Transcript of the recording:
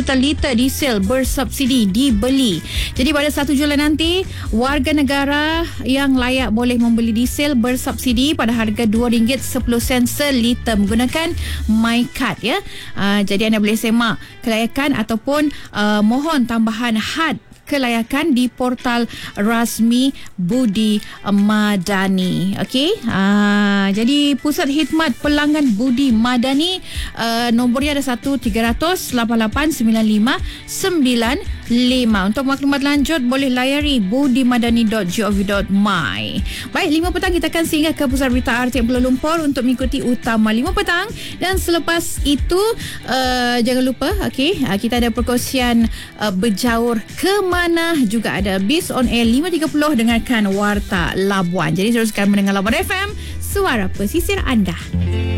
juta liter diesel bersubsidi dibeli. Jadi pada 1 Julai nanti, warga negara yang layak boleh membeli diesel bersubsidi pada harga RM2.10 seliter menggunakan MyCard ya. Jadi anda boleh semak kelayakan ataupun mohon tambahan had kelayakan di portal rasmi Budi Madani. Okey. Jadi Pusat Khidmat Pelanggan Budi Madani, nombornya ada 1-300-8895-95. Untuk maklumat lanjut boleh layari budimadani.gov.my. Baik, 5 petang kita akan singgah ke Pusat Berita RTM Kuala Lumpur untuk mengikuti Utama 5 petang, dan selepas itu jangan lupa kita ada perkongsian berjaur ke mana, juga ada Bis on Air 5.30, dengarkan Warta Labuan. Jadi teruskan mendengar Labuan FM, suara pesisir anda.